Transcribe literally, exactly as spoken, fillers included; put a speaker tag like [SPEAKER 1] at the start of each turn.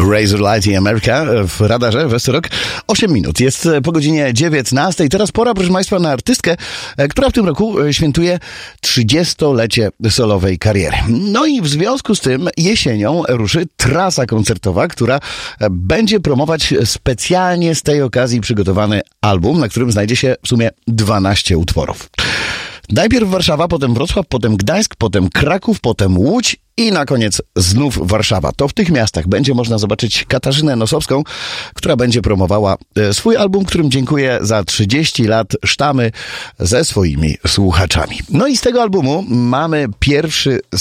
[SPEAKER 1] Razor Light i America w radarze Westerok. osiem minut. Jest po godzinie dziewiętnastej. Teraz pora, proszę Państwa, na artystkę, która w tym roku świętuje trzydziestolecie solowej kariery. No i w związku z tym jesienią ruszy trasa koncertowa, która będzie promować specjalnie z tej okazji przygotowany album, na którym znajdzie się w sumie dwanaście utworów. Najpierw Warszawa, potem Wrocław, potem Gdańsk, potem Kraków, potem Łódź i na koniec znów Warszawa. To w tych miastach będzie można zobaczyć Katarzynę Nosowską, która będzie promowała swój album, którym dziękuję za trzydzieści lat sztamy ze swoimi słuchaczami. No i z tego albumu mamy pierwszy